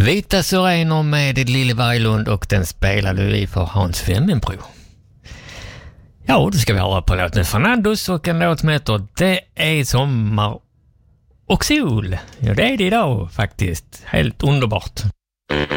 Vita Syrener med Lille Berglund, och den spelade vi för Hans Wemmenbro. Ja, då ska vi höra på låt med Fernandos och en låt som heter Det är sommar och sol. Ja, det är det idag faktiskt. Helt underbart.